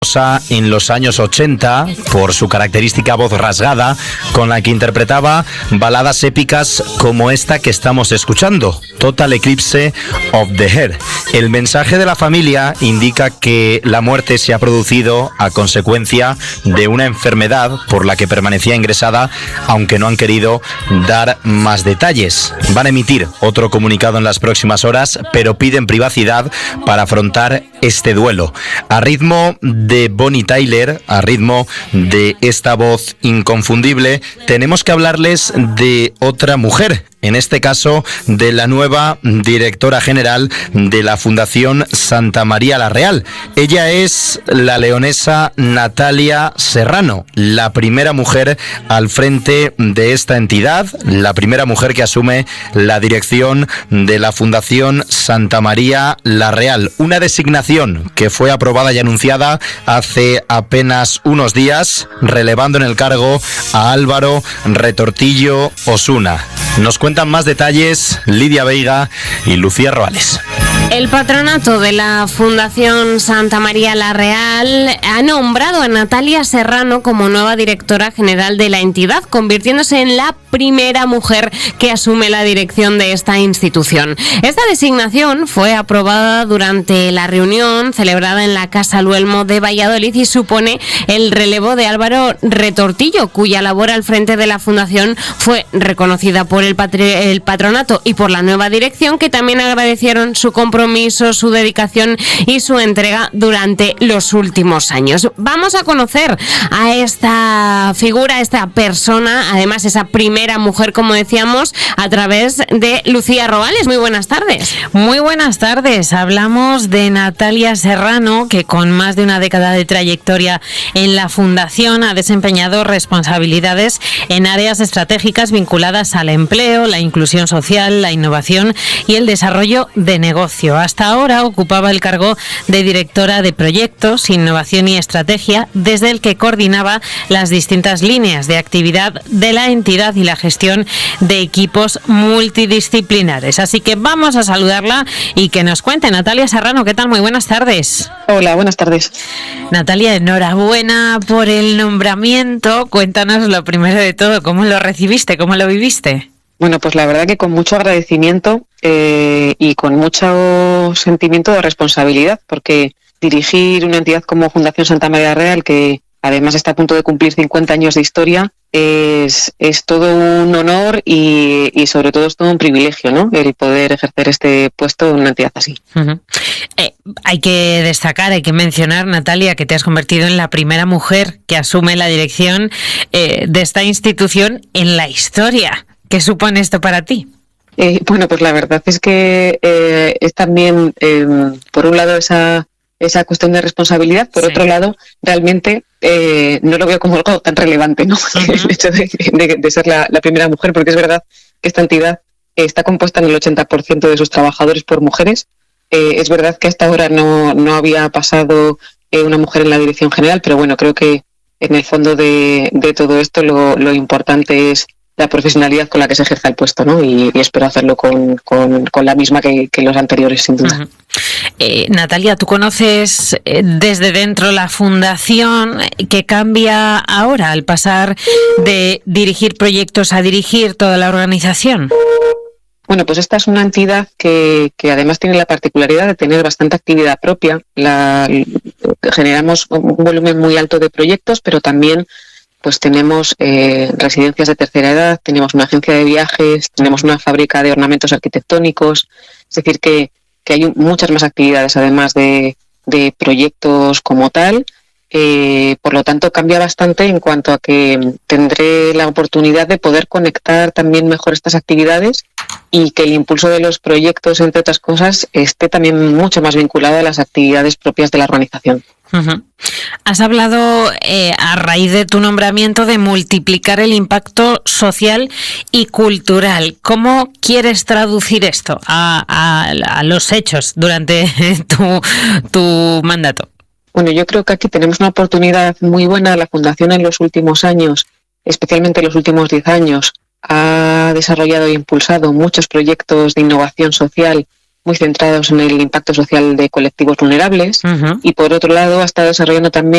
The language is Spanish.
En los años 80 por su característica voz rasgada con la que interpretaba baladas épicas como esta que estamos escuchando, Total Eclipse of the Heart. El mensaje de la familia indica que la muerte se ha producido a consecuencia de una enfermedad por la que permanecía ingresada, aunque no han querido dar más detalles. Van a emitir otro comunicado en las próximas horas, pero piden privacidad para afrontar este duelo. A ritmo de Bonnie Tyler, a ritmo de esta voz inconfundible, tenemos que hablarles de otra mujer, en este caso de la nueva directora general de la Fundación Santa María la Real. Ella es la leonesa Natalia Serrano, la primera mujer al frente de esta entidad, la primera mujer que asume la dirección de la Fundación Santa María la Real. Una designación que fue aprobada y anunciada hace apenas unos días, relevando en el cargo a Álvaro Retortillo Osuna. Nos cuentan más detalles Lidia Veiga y Lucía Roales. El patronato de la Fundación Santa María la Real ha nombrado a Natalia Serrano como nueva directora general de la entidad, convirtiéndose en la primera mujer que asume la dirección de esta institución. Esta designación fue aprobada durante la reunión celebrada en la Casa Luelmo de Valladolid y supone el relevo de Álvaro Retortillo, cuya labor al frente de la Fundación fue reconocida por el patronato y por la nueva dirección, que también agradecieron su compromiso, su dedicación y su entrega durante los últimos años. Vamos a conocer a esta figura, a esta persona, además esa primera mujer, como decíamos, a través de Lucía Roales. Muy buenas tardes. Muy buenas tardes. Hablamos de Natalia Serrano, que con más de una década de trayectoria en la Fundación ha desempeñado responsabilidades en áreas estratégicas vinculadas al empleo, la inclusión social, la innovación y el desarrollo de negocio. Hasta ahora ocupaba el cargo de directora de proyectos, innovación y estrategia, desde el que coordinaba las distintas líneas de actividad de la entidad y la gestión de equipos multidisciplinares. Así que vamos a saludarla y que nos cuente. Natalia Serrano, ¿qué tal? Muy buenas tardes. Hola, buenas tardes. Natalia, enhorabuena por el nombramiento. Cuéntanos lo primero de todo, ¿cómo lo recibiste? ¿Cómo lo viviste? Bueno, pues la verdad que con mucho agradecimiento y con mucho sentimiento de responsabilidad, porque dirigir una entidad como Fundación Santa María Real, que además está a punto de cumplir 50 años de historia, es todo un honor y sobre todo es todo un privilegio, ¿no? El poder ejercer este puesto en una entidad así. Uh-huh. Hay que destacar, hay que mencionar, Natalia, que te has convertido en la primera mujer que asume la dirección de esta institución en la historia. ¿Qué supone esto para ti? Bueno, pues la verdad es que es también, por un lado, esa cuestión de responsabilidad, por otro lado, realmente no lo veo como algo tan relevante, ¿no? Uh-huh. El hecho de ser la primera mujer, porque es verdad que esta entidad está compuesta en el 80% de sus trabajadores por mujeres. Es verdad que hasta ahora no había pasado una mujer en la dirección general, pero bueno, creo que en el fondo de todo esto lo importante es la profesionalidad con la que se ejerza el puesto, ¿no? Y espero hacerlo con la misma que los anteriores, sin duda. Uh-huh. Natalia, tú conoces desde dentro la Fundación. ¿Qué cambia ahora al pasar de dirigir proyectos a dirigir toda la organización? Bueno, pues esta es una entidad que además tiene la particularidad de tener bastante actividad propia. Generamos un volumen muy alto de proyectos, pero también pues tenemos residencias de tercera edad, tenemos una agencia de viajes, tenemos una fábrica de ornamentos arquitectónicos, es decir que hay muchas más actividades además de proyectos como tal. Por lo tanto, cambia bastante en cuanto a que tendré la oportunidad de poder conectar también mejor estas actividades y que el impulso de los proyectos, entre otras cosas, esté también mucho más vinculado a las actividades propias de la organización. Uh-huh. Has hablado, a raíz de tu nombramiento, de multiplicar el impacto social y cultural. ¿Cómo quieres traducir esto a los hechos durante tu mandato? Bueno, yo creo que aquí tenemos una oportunidad muy buena. La Fundación en los últimos años, especialmente en los últimos 10 años, ha desarrollado e impulsado muchos proyectos de innovación social muy centrados en el impacto social de colectivos vulnerables, y por otro lado ha estado desarrollando también